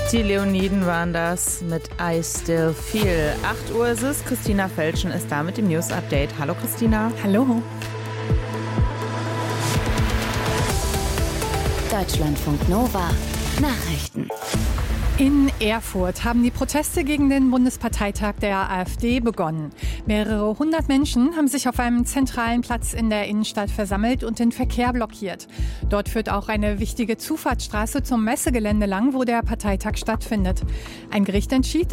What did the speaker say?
Die Leoniden waren das mit I Still Feel. 8 Uhr ist es. Christina Felschen ist da mit dem News Update. Hallo Christina. Hallo. Deutschlandfunk Nova. Nachrichten. In Erfurt haben die Proteste gegen den Bundesparteitag der AfD begonnen. Mehrere hundert Menschen haben sich auf einem zentralen Platz in der Innenstadt versammelt und den Verkehr blockiert. Dort führt auch eine wichtige Zufahrtsstraße zum Messegelände lang, wo der Parteitag stattfindet. Ein Gericht entschied,